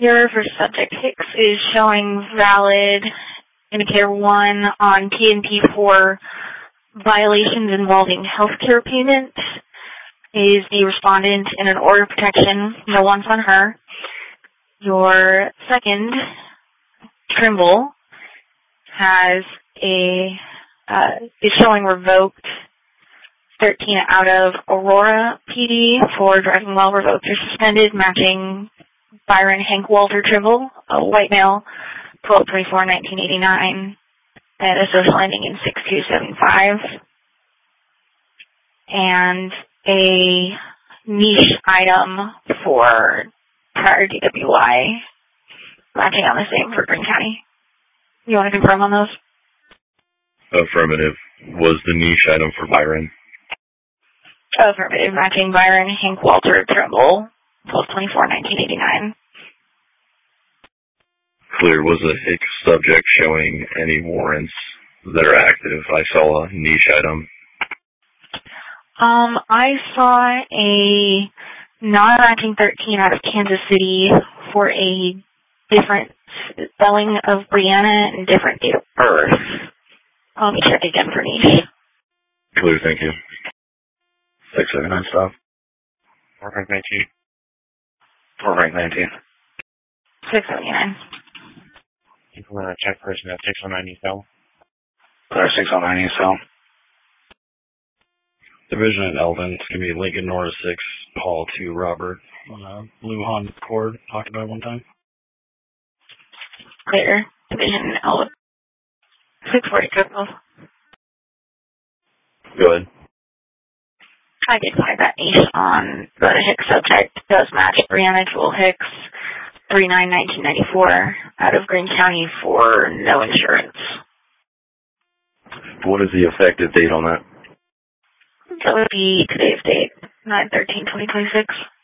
Your first subject, Hicks, is showing valid indicator 1 on TNP for violations involving healthcare payments. Is the respondent in an order of protection? No one's on her. Your second, Trimble, has is showing revoked 13 out of Aurora PD for driving while revoked or suspended, matching Byron Hank Walter Trimble, a white male, 12/24/1989, at a social ending in 6275. And a niche item for prior DWI, matching on the same for Greene County. You want to confirm on those? Affirmative. Was the niche item for Byron? Affirmative, matching Byron Hank Walter Trimble, 12/24/1989. Clear. Was a Hicks subject showing any warrants that are active? I saw a niche item. I saw a non-matching 13 out of Kansas City for a different spelling of Brianna and different date of birth. Let me check again for niche. Clear, thank you. 679 stop. 419. 419. 679. People are going to check person at 609 East L. Clear, 609 East L. Division at Eldon. It's going to be Lincoln North 6, Hall 2, Robert. Blue Honda Accord, talked about one time. Clear. Division L. 640 Crystal. Go ahead. I did find that niche on the Hicks subject. It does match Brianna Jewel Hicks, 3/9/1994, out of Greene County for no insurance. What is the effective date on that? That would be today's date, 9/13/2026.